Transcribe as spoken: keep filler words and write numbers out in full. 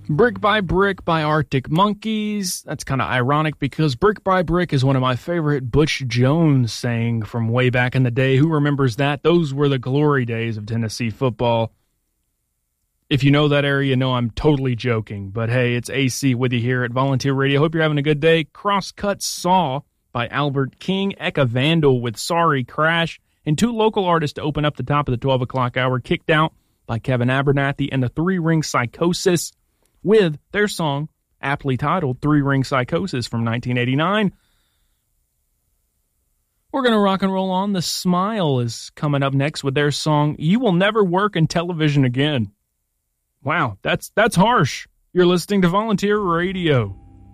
Brick by Brick by Arctic Monkeys. That's kind of ironic because Brick by Brick is one of my favorite Butch Jones saying from way back in the day. Who remembers that? Those were the glory days of Tennessee football. If you know that area, you know I'm totally joking. But hey, it's A C with you here at Volunteer Radio. Hope you're having a good day. Crosscut Saw by Albert King. Eka Vandal with Sorry Crash. And two local artists to open up the top of the twelve o'clock hour. Kicked Out by Kevin Abernathy and the Three Ring Psychosis, with their song, aptly titled Three Ring Psychosis from nineteen eighty-nine. We're going to rock and roll on. The Smile is coming up next with their song, You Will Never Work in Television Again. Wow, that's that's harsh. You're listening to Volunteer Radio.